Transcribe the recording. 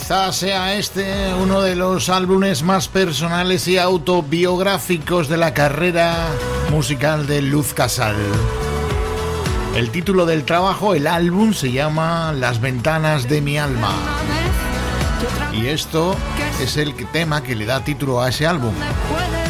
Quizás sea este uno de los álbumes más personales y autobiográficos de la carrera musical de Luz Casal. El título del trabajo, el álbum, se llama Las ventanas de mi alma. Y esto es el tema que le da título a ese álbum.